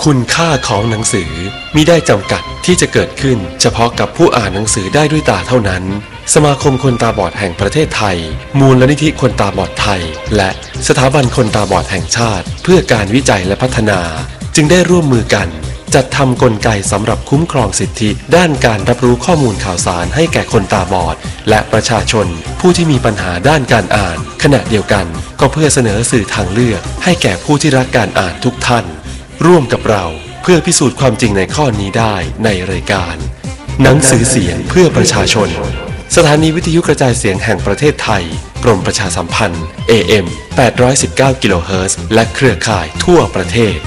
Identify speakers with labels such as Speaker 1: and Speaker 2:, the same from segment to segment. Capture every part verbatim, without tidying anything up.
Speaker 1: คุณค่าของหนังสือมิได้จำกัดที่จะเกิดขึ้นเฉพาะกับผู้อ่านหนังสือได้ด้วยตาเท่านั้นสมาคมคนตาบอดแห่งประเทศไทยมูลนิธิคนตาบอดไทยและสถาบันคนตาบอดแห่งชาติเพื่อการวิจัยและพัฒนาจึงได้ร่วมมือกันจัดทำกลไกสำหรับคุ้มครองสิทธิด้านการรับรู้ข้อมูลข่าวสารให้แก่คนตาบอดและประชาชนผู้ที่มีปัญหาด้านการอ่านขณะเดียวกันก็เพื่อเสนอสื่อทางเลือกให้แก่ผู้ที่รักการอ่านทุกท่านร่วมกับเราเพื่อพิสูจน์ความจริงในข้อนี้ได้ในรายการหนังสือเสียงเพื่อประชาชนสถานีวิทยุกระจายเสียงแห่งประเทศไทยกรมประชาสัมพันธ์ เอ เอ็ม แปดร้อยสิบเก้า กิโลเฮิรตซ์และเครือข่ายทั่วประเทศ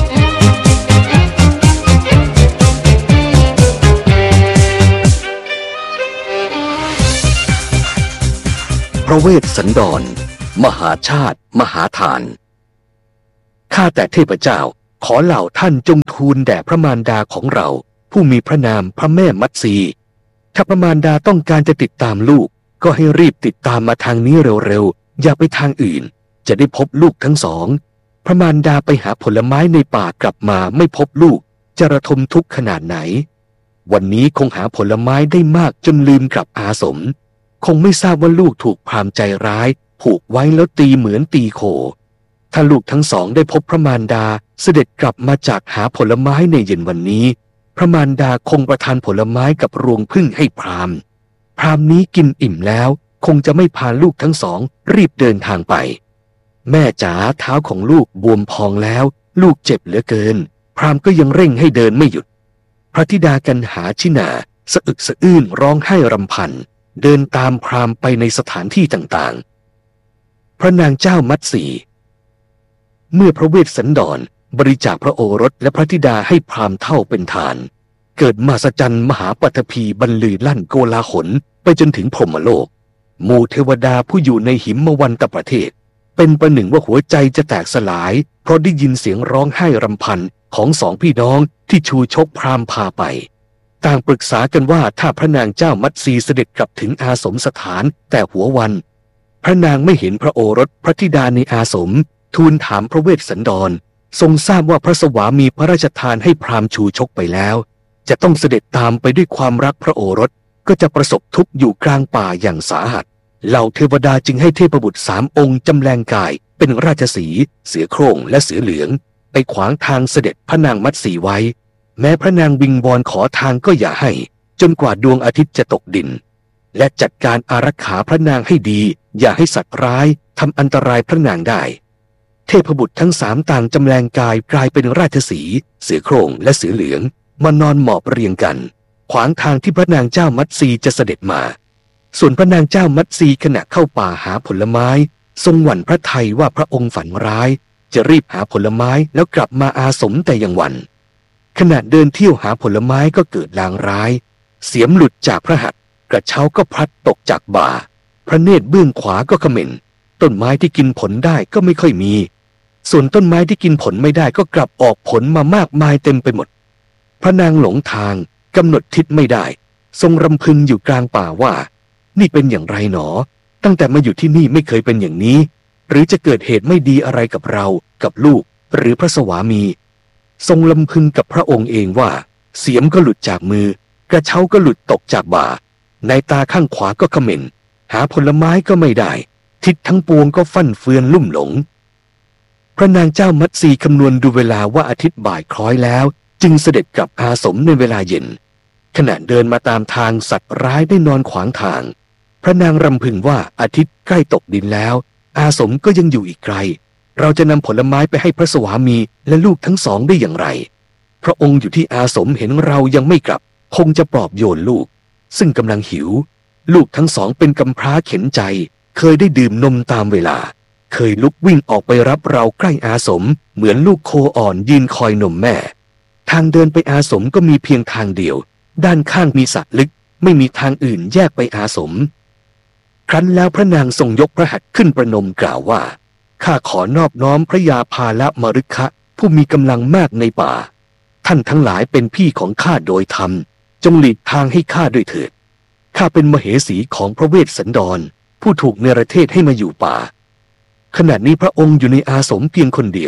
Speaker 2: พระเวสสันดรมหาชาติมหาทานข้าแต่เทพเจ้าขอเหล่าท่านจงทูลแด่พระมารดาของเราผู้มีพระนามพระแม่มัตสีถ้าพระมารดาต้องการจะติดตามลูกก็ให้รีบติดตามมาทางนี้เร็วๆอย่าไปทางอื่นจะได้พบลูกทั้งสองพระมารดาไปหาผลไม้ในป่ากลับมาไม่พบลูกจะระทมทุกข์ขนาดไหนวันนี้คงหาผลไม้ได้มากจนลืมกลับอาสมคงไม่ทราบว่าลูกถูกพราหมณ์ใจร้ายผูกไว้แล้วตีเหมือนตีโคถ้าลูกทั้งสองได้พบพระมารดาเสด็จกลับมาจากหาผลไม้ในเย็นวันนี้พระมารดาคงประทานผลไม้กับรวงผึ้งให้พราหมณ์พราหมณ์นี้กินอิ่มแล้วคงจะไม่พาลูกทั้งสองรีบเดินทางไปแม่จ๋าเท้าของลูกบวมพองแล้วลูกเจ็บเหลือเกินพราหมณ์ก็ยังเร่งให้เดินไม่หยุดพระธิดากันหาชินาสะอึกสะอื้นร้องไห้รำพันเดินตามพราหมณ์ไปในสถานที่ต่างๆพระนางเจ้ามัตสีเมื่อพระเวสสันดรบริจาคพระโอรสและพระธิดาให้พราหมณ์เท่าเป็นทานเกิดมหัศจรรย์มหาปัทภีบรรลือลั่นโกลาหลไปจนถึงพรหมโลกหมู่เทวดาผู้อยู่ในหิมวันตประเทศเป็นประหนึ่งว่าหัวใจจะแตกสลายเพราะได้ยินเสียงร้องไห้รำพันของสองพี่น้องที่ชูชกพราหมณ์พาไปต่างปรึกษากันว่าถ้าพระนางเจ้ามัตสีเสด็จกลับถึงอาสมสถานแต่หัววันพระนางไม่เห็นพระโอรสพระธิดาในอาสมทูลถามพระเวสสันดรทรงทราบว่าพระสวามีพระราชทานให้พราหมณ์ชูชกไปแล้วจะต้องเสด็จตามไปด้วยความรักพระโอรสก็จะประสบทุกข์อยู่กลางป่าอย่างสาหัสเหล่าเทวดาจึงให้เทพบุตรสามองค์จำแรงกายเป็นราชสีห์เสือโคร่งและเสือเหลืองไปขวางทางเสด็จพระนางมัตสีไว้แม้พระนางวิงวอนขอทางก็อย่าให้จนกว่าดวงอาทิตย์จะตกดินและจัดการอารักขาพระนางให้ดีอย่าให้สัตว์ร้ายทำอันตรายพระนางได้เทพบุตรทั้งสามต่างจำแรงกายกลายเป็นราชสีห์เสือโคร่งและเสือเหลืองมานอนหมอบเรียงกันขวางทางที่พระนางเจ้ามัตสีจะเสด็จมาส่วนพระนางเจ้ามัตสีขณะเข้าป่าหาผลไม้ทรงหวั่นพระทัยว่าพระองค์ฝันร้ายจะรีบหาผลไม้แล้วกลับมาอาสมแต่ยังวันขณะเดินเที่ยวหาผลไม้ก็เกิดลางร้ายเสียมหลุดจากพระหัตถ์กระเช้าก็พลัดตกจากบ่าพระเนตรเบื้องขวาก็เขม่นต้นไม้ที่กินผลได้ก็ไม่ค่อยมีส่วนต้นไม้ที่กินผลไม่ได้ก็กลับออกผลมามากมายเต็มไปหมดพระนางหลงทางกำหนดทิศไม่ได้ทรงรำพึงอยู่กลางป่าว่านี่เป็นอย่างไรหนอตั้งแต่มาอยู่ที่นี่ไม่เคยเป็นอย่างนี้หรือจะเกิดเหตุไม่ดีอะไรกับเรากับลูกหรือพระสวามีทรงลำพึงกับพระองค์เองว่าเสียมก็หลุดจากมือกระเช้าก็หลุดตกจากบ่าในตาข้างขวาก็เขม่นหาผลไม้ก็ไม่ได้ทิศทั้งปวงก็ฟั่นเฟือนลุ่มหลงพระนางเจ้ามัตสีคำนวณดูเวลาว่าอาทิตย์บ่ายคล้อยแล้วจึงเสด็จกลับอาสมในเวลาเย็นขณะเดินมาตามทางสัตว์ร้ายได้นอนขวางทางพระนางรำพึงว่าอาทิตย์ใกล้ตกดินแล้วอาสมก็ยังอยู่อีกไกลเราจะนำผลไม้ไปให้พระสวามีและลูกทั้งสองได้อย่างไรพระองค์อยู่ที่อาสมเห็นเรายังไม่กลับคงจะปลอบโยนลูกซึ่งกำลังหิวลูกทั้งสองเป็นกำพร้าเข็นใจเคยได้ดื่มนมตามเวลาเคยลุกวิ่งออกไปรับเราใกล้อาสมเหมือนลูกโคอ่อนยืนคอยนมแม่ทางเดินไปอาสมก็มีเพียงทางเดียวด้านข้างมีสระลึกไม่มีทางอื่นแยกไปอาสมครั้นแล้วพระนางทรงยกพระหัตถ์ขึ้นประนมกล่าวว่าข้าขอนอบน้อมพระยาพาละมฤคะผู้มีกำลังมากในป่าท่านทั้งหลายเป็นพี่ของข้าโดยธรรมจงหลีกทางให้ข้าด้วยเถิดข้าเป็นมเหสีของพระเวสสันดรผู้ถูกเนรเทศให้มาอยู่ป่าขณะนี้พระองค์อยู่ในอาสมเพียงคนเดียว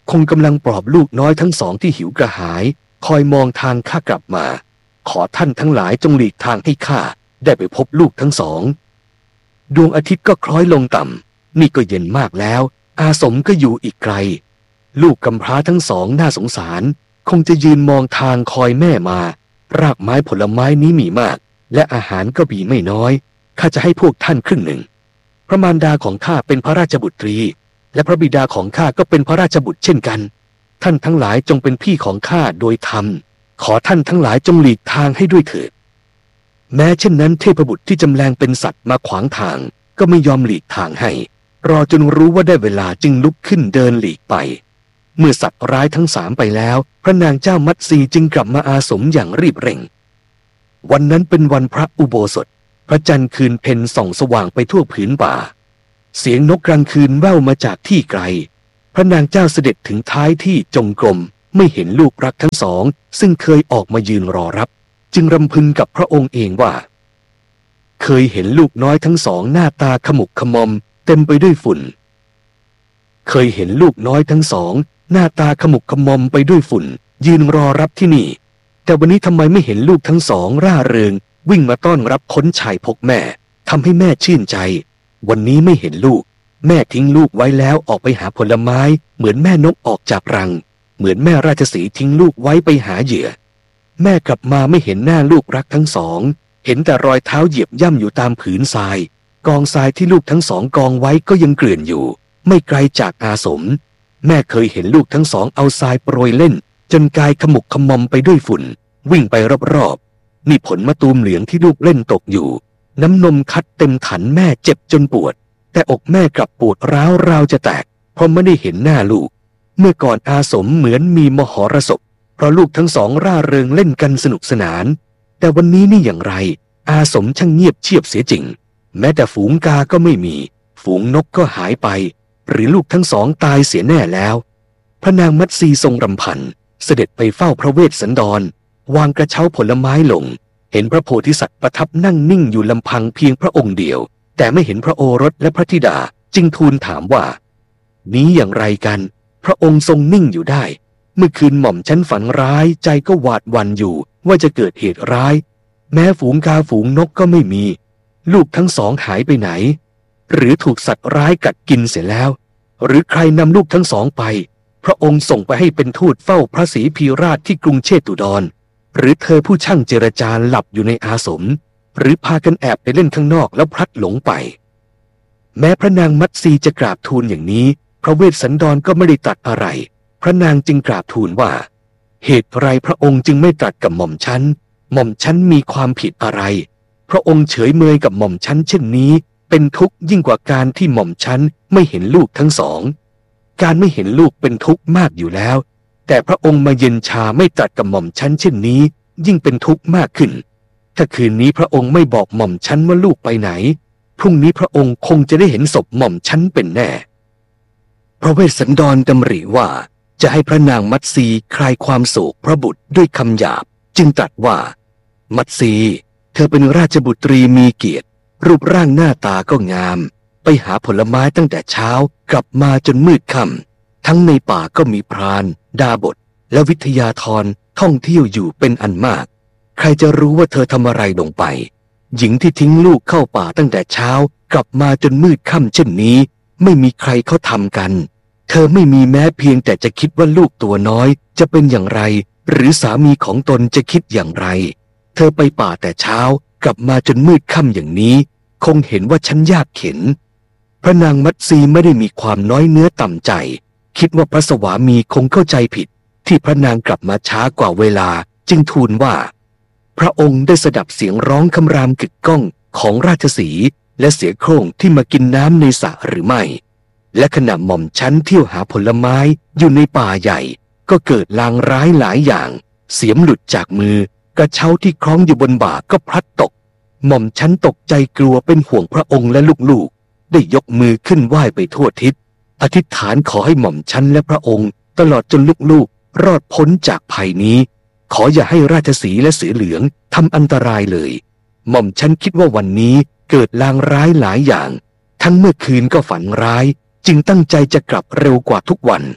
Speaker 2: คงกำลังปลอบลูกน้อยทั้งสองที่หิวกระหายคอยมองทางข้ากลับมาขอท่านทั้งหลายจงหลีกทางให้ข้าได้ไปพบลูกทั้งสองดวงอาทิตย์ก็คล้อยลงต่ำนี่ก็เย็นมากแล้วอาสมก็อยู่อีกไกลลูกกำพร้าทั้งสองน่าสงสารคงจะยืนมองทางคอยแม่มารากไม้ผลไม้นี้มีมากและอาหารก็มีไม่น้อยข้าจะให้พวกท่านครึ่งหนึ่งพระมารดาของข้าเป็นพระราชบุตรีและพระบิดาของข้าก็เป็นพระราชบุตรเช่นกันท่านทั้งหลายจงเป็นพี่ของข้าโดยธรรมขอท่านทั้งหลายจงหลีกทางให้ด้วยเถิดแม้เช่นนั้นเทพบุตรที่จำแรงเป็นสัตว์มาขวางทางก็ไม่ยอมหลีกทางให้รอจนรู้ว่าได้เวลาจึงลุกขึ้นเดินหลีกไปเมื่อสัตว์ร้ายทั้งสามไปแล้วพระนางเจ้ามัตสีจึงกลับมาอาสมอย่างรีบเร่งวันนั้นเป็นวันพระอุโบสถพระจันทร์คืนเพ็ญส่องสว่างไปทั่วผืนป่าเสียงนกกลางคืนแว่วมาจากที่ไกลพระนางเจ้าเสด็จถึงท้ายที่จงกรมไม่เห็นลูกรักทั้งสองซึ่งเคยออกมายืนรอรับจึงรำพึงกับพระองค์เองว่าเคยเห็นลูกน้อยทั้งสองหน้าตาขมุกขมอมเต็มไปด้วยฝุ่นเคยเห็นลูกน้อยทั้งสองหน้าตาขมุกขมอมไปด้วยฝุ่นยืนรอรับที่นี่แต่วันนี้ทำไมไม่เห็นลูกทั้งสองร่าเริงวิ่งมาต้อนรับค้นชายพกแม่ทำให้แม่ชื่นใจวันนี้ไม่เห็นลูกแม่ทิ้งลูกไว้แล้วออกไปหาผลไม้เหมือนแม่นกออกจากรังเหมือนแม่ราชสีห์ทิ้งลูกไว้ไปหาเหยื่อแม่กลับมาไม่เห็นหน้าลูกรักทั้งสองเห็นแต่รอยเท้าเหยียบย่ำอยู่ตามผืนทรายกองทรายที่ลูกทั้งสองกองไว้ก็ยังเกลื่อนอยู่ไม่ไกลจากอาสมแม่เคยเห็นลูกทั้งสองเอาทรายโปรยเล่นจนกายขมุกขมอมไปด้วยฝุ่นวิ่งไปรอบๆนี่ผลมะตูมเหลืองที่ลูกเล่นตกอยู่น้ำนมคัดเต็มขันแม่เจ็บจนปวดแต่อกแม่กลับปวดร้าวราวจะแตกเพราะไม่ได้เห็นหน้าลูกเมื่อก่อนอาสมเหมือนมีมหรสพเพราะลูกทั้งสองร่าเริงเล่นกันสนุกสนานแต่วันนี้นี่อย่างไรอาสมช่างเงียบเชียบเสียจริงแม้แต่ฝูงกาก็ไม่มีฝูงนกก็หายไปหรือลูกทั้งสองตายเสียแน่แล้วพระนางมัตสีทรงรำพันเสด็จไปเฝ้าพระเวสสันดรวางกระเช้าผลไม้ลงเห็นพระโพธิสัตว์ประทับนั่งนิ่งอยู่ลำพังเพียงพระองค์เดียวแต่ไม่เห็นพระโอรสและพระธิดาจึงทูลถามว่านี้อย่างไรกันพระองค์ทรงนิ่งอยู่ได้เมื่อคืนหม่อมฉันฝันร้ายใจก็หวาดหวั่นอยู่ว่าจะเกิดเหตุร้ายแม้ฝูงกาฝูงนกก็ไม่มีลูกทั้งสองหายไปไหนหรือถูกสัตว์ร้ายกัดกินเสียแล้วหรือใครนำลูกทั้งสองไปพระองค์ส่งไปให้เป็นทูตเฝ้าพระศรีพีราชที่กรุงเชตุดรหรือเธอผู้ช่างเจรจาหลับอยู่ในอาสมหรือพากันแอบไปเล่นข้างนอกแล้วพลัดหลงไปแม้พระนางมัตสีจะกราบทูลอย่างนี้พระเวสสันดรก็ไม่ได้ตรัสอะไรพระนางจึงกราบทูลว่าเหตุไรพระองค์จึงไม่ตรัสกับหม่อมฉันหม่อมฉันมีความผิดอะไรพระองค์เฉยเมยกับหม่อมฉันเช่นนี้เป็นทุกข์ยิ่งกว่าการที่หม่อมฉันไม่เห็นลูกทั้งสองการไม่เห็นลูกเป็นทุกข์มากอยู่แล้วแต่พระองค์มาเย็นชาไม่ตรัสกับหม่อมฉันเช่นนี้ยิ่งเป็นทุกข์มากขึ้นถ้าคืนนี้พระองค์ไม่บอกหม่อมฉันว่าลูกไปไหนพรุ่งนี้พระองค์คงจะได้เห็นศพหม่อมฉันเป็นแน่พระเวสสันดรดำริว่าจะให้พระนางมัตสีคลายความโศกพระบุตรด้วยคำหยาบจึงตรัสว่ามัตสีเธอเป็นราชบุตรีมีเกียรติรูปร่างหน้าตาก็งามไปหาผลไม้ตั้งแต่เช้ากลับมาจนมืดค่ำทั้งในป่าก็มีพรานดาบทและวิทยาธรท่องเที่ยวอยู่เป็นอันมากใครจะรู้ว่าเธอทำอะไรลงไปหญิงที่ทิ้งลูกเข้าป่าตั้งแต่เช้ากลับมาจนมืดค่ำเช่นนี้ไม่มีใครเขาทำกันเธอไม่มีแม้เพียงแต่จะคิดว่าลูกตัวน้อยจะเป็นอย่างไรหรือสามีของตนจะคิดอย่างไรเธอไปป่าแต่เช้ากลับมาจนมืดค่ำอย่างนี้คงเห็นว่าฉันยากเข็นพระนางมัตสีไม่ได้มีความน้อยเนื้อต่ำใจคิดว่าพระสวามีคงเข้าใจผิดที่พระนางกลับมาช้ากว่าเวลาจึงทูลว่าพระองค์ได้สดับเสียงร้องคำรามกึกก้องของราชสีห์และเสือโคร่งที่มากินน้ำในสระหรือไม่และขณะหม่อมชั้นเที่ยวหาผลไม้อยู่ในป่าใหญ่ก็เกิดลางร้ายหลายอย่างเสียมหลุดจากมือกระเช้าที่คล้องอยู่บนบ่าก็พลัดตกหม่อมชั้นตกใจกลัวเป็นห่วงพระองค์และลูกๆได้ยกมือขึ้นไหว้ไปทั่วทิศอธิษฐานขอให้หม่อมชั้นและพระองค์ตลอดจนลูกๆรอดพ้นจากภัยนี้ขออย่าให้ราชสีห์และเสือเหลืองทำอันตรายเลยหม่อมชั้นคิดว่าวันนี้เกิดลางร้ายหลายอย่างทั้งเมื่อคืนก็ฝันร้ายจึงตั้งใจจะกลับเร็วกว่าทุกวัน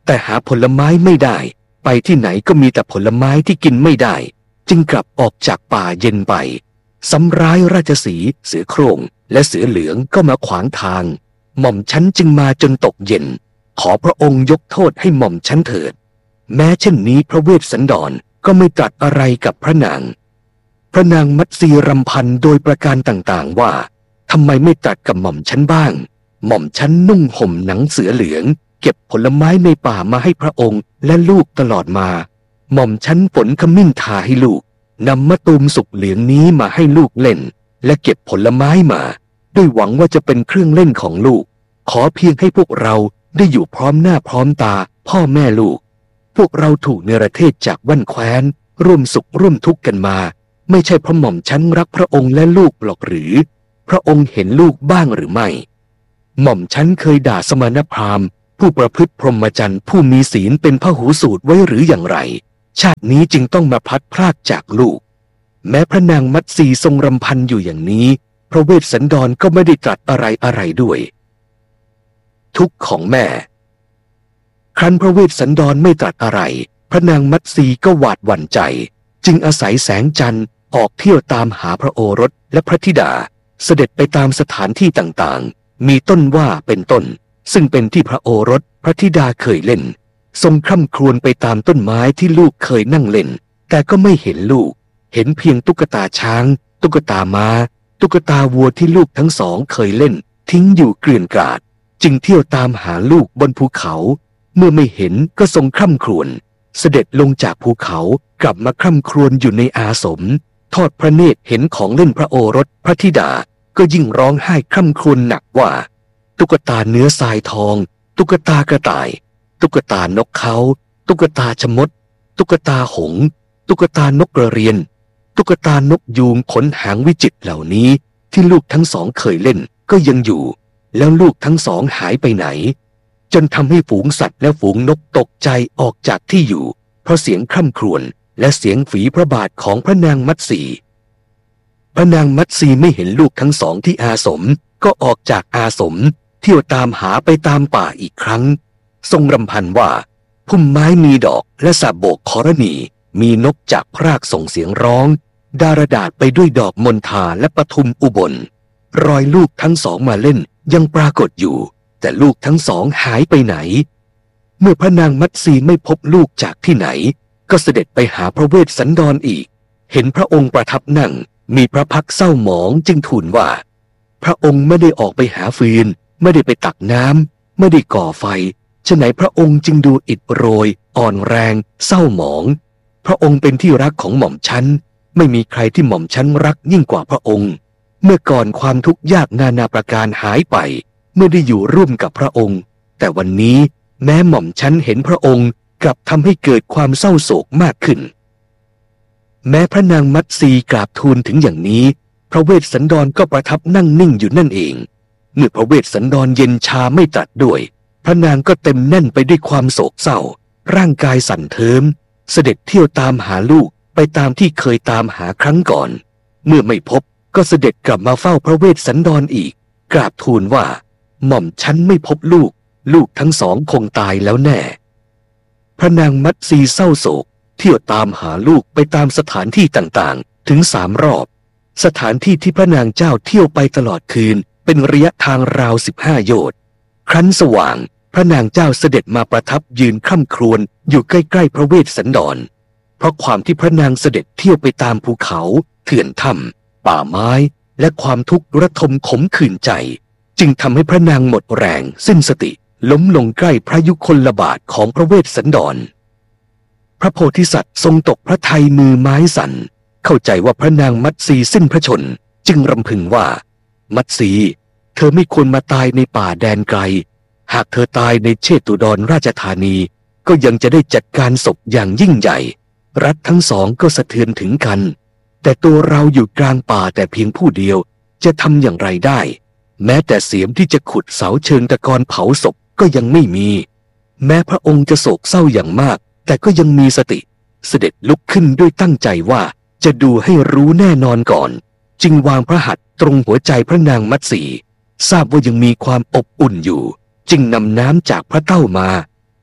Speaker 2: แต่หาผลไม้ไม่ได้ไปที่ไหนก็มีแต่ผลไม้ที่กินไม่ได้จึงกลับออกจากป่าเย็นไปซ้ำร้ายราชสีห์เสือโคร่งและเสือเหลืองก็มาขวางทางหม่อมฉันจึงมาจนตกเย็นขอพระองค์ยกโทษให้หม่อมฉันเถิดแม้เช่นนี้พระเวสสันดรก็ไม่ตรัสอะไรกับพระนางพระนางมัตสีรำพันโดยประการต่างๆว่าทำไมไม่ตรัสกับหม่อมฉันบ้างหม่อมฉันนุ่งห่มหนังเสือเหลืองเก็บผลไม้ในป่ามาให้พระองค์และลูกตลอดมาหม่อมฉันฝนขมิ้นทาให้ลูกนำมะตูมสุกเหลืองนี้มาให้ลูกเล่นและเก็บผลไม้มาด้วยหวังว่าจะเป็นเครื่องเล่นของลูกขอเพียงให้พวกเราได้อยู่พร้อมหน้าพร้อมตาพ่อแม่ลูกพวกเราถูกเนรเทศจากแว่นแคว้นร่วมสุขร่วมทุกข์กันมาไม่ใช่เพราะหม่อมฉันรักพระองค์และลูกหรอกหรือพระองค์เห็นลูกบ้างหรือไม่หม่อมฉันเคยด่าสมณพราหมณ์ผู้ประพฤติพรหมจรรย์ผู้มีศีลเป็นพหูสูตรไว้หรืออย่างไรชาตินี้จึงต้องมาพลัดพรากจากลูกแม้พระนางมัตสีทรงรำพันอยู่อย่างนี้พระเวสสันดรก็ไม่ได้ตรัสอะไรอะไรด้วยทุกข์ของแม่ครั้นพระเวสสันดรไม่ตรัสอะไรพระนางมัตสีก็หวาดหวั่นใจจึงอาศัยแสงจันทร์ออกเที่ยวตามหาพระโอรสและพระธิดาเสด็จไปตามสถานที่ต่างๆมีต้นว่าเป็นต้นซึ่งเป็นที่พระโอรสพระธิดาเคยเล่นทรงคร่ำครวญไปตามต้นไม้ที่ลูกเคยนั่งเล่นแต่ก็ไม่เห็นลูกเห็นเพียงตุ๊กตาช้างตุ๊กตาม้าตุ๊กตาวัวที่ลูกทั้งสองเคยเล่นทิ้งอยู่เกลื่อนกราดจึงเที่ยวตามหาลูกบนภูเขาเมื่อไม่เห็นก็ทรงคร่ำครวญเสด็จลงจากภูเขากลับมาคร่ำครวญอยู่ในอาสมทอดพระเนตรเห็นของเล่นพระโอรสพระธิดาก็ยิ่งร้องไห้คร่ำครวญหนักว่าตุ๊กตาเนื้อทรายทองตุ๊กตากระต่ายตุ๊กตานกเขาตุ๊กตาชมดตุ๊กตาหงส์ตุ๊กตานกกระเรียนตุ๊กตานกยูงขนหางวิจิตรเหล่านี้ที่ลูกทั้งสองเคยเล่นก็ยังอยู่แล้วลูกทั้งสองหายไปไหนจนทำให้ฝูงสัตว์และฝูงนกตกใจออกจากที่อยู่เพราะเสียงคร่ำครวญและเสียงฝีพระบาทของพระนางมัตสีพระนางมัตสีไม่เห็นลูกทั้งสองที่อาสมก็ออกจากอาสมเที่ยวตามหาไปตามป่าอีกครั้งทรงรำพันว่าพุ่มไม้มีดอกและสาโบกขรณีมีนกจากพรากส่งเสียงร้องดารดาษไปด้วยดอกมณฑาและปทุมอุบลรอยลูกทั้งสองมาเล่นยังปรากฏอยู่แต่ลูกทั้งสองหายไปไหนเมื่อพระนางมัตสีไม่พบลูกจากที่ไหนก็เสด็จไปหาพระเวสสันดรอีกเห็นพระองค์ประทับนั่งมีพระพักตร์เศร้าหมองจึงทูลว่าพระองค์ไม่ได้ออกไปหาฟืนไม่ได้ไปตักน้ำไม่ได้ก่อไฟฉะไหนพระองค์จึงดูอิดโรยอ่อนแรงเศร้าหมองพระองค์เป็นที่รักของหม่อมฉันไม่มีใครที่หม่อมฉันรักยิ่งกว่าพระองค์เมื่อก่อนความทุกข์ยากนานาประการหายไปเมื่อได้อยู่ร่วมกับพระองค์แต่วันนี้แม้หม่อมฉันเห็นพระองค์กลับทำให้เกิดความเศร้าโศกมากขึ้นแม้พระนางมัตสีกราบทูลถึงอย่างนี้พระเวสสันดรก็ประทับนั่งนิ่งอยู่นั่นเองเมื่อพระเวสสันดรเย็นชาไม่ตรัสด้วยพระนางก็เต็มแน่นไปด้วยความโศกเศร้าร่างกายสั่นเทิมเสด็จเที่ยวตามหาลูกไปตามที่เคยตามหาครั้งก่อนเมื่อไม่พบก็เสด็จกลับมาเฝ้าพระเวสสันดรอีกกราบทูลว่าหม่อมฉันไม่พบลูกลูกทั้งสองคงตายแล้วแน่พระนางมัตสีเศร้าโศกเที่ยวตามหาลูกไปตามสถานที่ต่างๆถึงสามรอบสถานที่ที่พระนางเจ้าเที่ยวไปตลอดคืนเป็นระยะทางราวสิบห้าโยชน์ครั้นสว่างพระนางเจ้าเสด็จมาประทับยืนคร่ำครวญอยู่ใกล้ๆพระเวสสันดรเพราะความที่พระนางเสด็จเที่ยวไปตามภูเขาเถื่อนถ้ำป่าไม้และความทุกข์ระทมขมขื่นใจจึงทำให้พระนางหมดแรงสิ้นสติล้มลงใกล้พระยุคลบาทของพระเวสสันดรพระโพธิสัตว์ทรงตกพระทัยมือไม้สั่นเข้าใจว่าพระนางมัตสีสิ้นพระชนจึงรำพึงว่ามัตสีเธอไม่ควรมาตายในป่าแดนไกลหากเธอตายในเชตุดรราชธานีก็ยังจะได้จัดการศพอย่างยิ่งใหญ่รัฐทั้งสองก็สะเทือนถึงกันแต่ตัวเราอยู่กลางป่าแต่เพียงผู้เดียวจะทำอย่างไรได้แม้แต่เสียมที่จะขุดเสาเชิงตะกอนเผาศพก็ยังไม่มีแม้พระองค์จะโศกเศร้าอย่างมากแต่ก็ยังมีสติเสด็จลุกขึ้นด้วยตั้งใจว่าจะดูให้รู้แน่นอนก่อนจึงวางพระหัตถ์ตรงหัวใจพระนางมัตสีทราบว่ายังมีความอบอุ่นอยู่จึงนำน้ำจากพระเต้ามา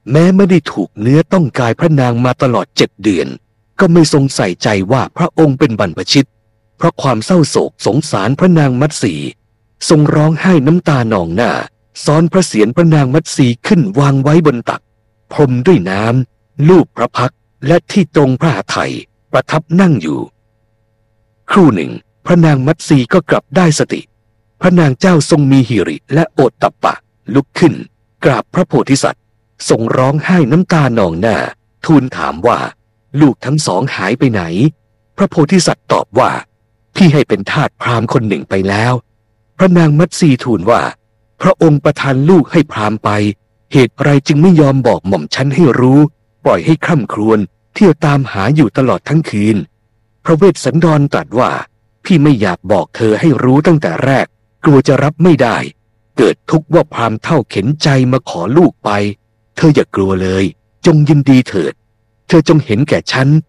Speaker 2: แม้ไม่ได้ถูกเนื้อต้องกายพระนางมาตลอดเจ็ดเดือนก็ไม่ทรงใส่ใจว่าพระองค์เป็นบรรพชิตเพราะความเศร้าโศกสงสารพระนางมัตสีทรงร้องไห้น้ำตานองหน้าซ้อนพระเศียรพระนางมัตสีขึ้นวางไว้บนตักพรมด้วยน้ำลูบพระพักตร์และที่ตรงพระหัตถ์ไถประทับนั่งอยู่ครู่หนึ่งพระนางมัตสีก็กลับได้สติพระนางเจ้าทรงมีหิริและโอตตัปปะลุกขึ้นกราบพระโพธิสัตว์ทรงร้องไห้น้ำตานองหน้าทูลถามว่าลูกทั้งสองหายไปไหนพระโพธิสัตว์ตอบว่าพี่ให้เป็นทาสพราหมณ์คนหนึ่งไปแล้วพระนางมัตสีทูลว่าพระองค์ประทานลูกให้พราหมณ์ไปเหตุไรจึงไม่ยอมบอกหม่อมฉันให้รู้ปล่อยให้คร่ำครวญเที่ยวตามหาอยู่ตลอดทั้งคืนพระเวสสันดรตรัสว่าพี่ไม่อยากบอกเธอให้รู้ตั้งแต่แรกกลัวจะรับไม่ได้เกิดทุกข์ว่าพราหมณ์เท่าเข็นใจมาขอลูกไปเธออย่ากลัวเลยจงยินดีเถิดเธอจงเห็นแก่ฉัน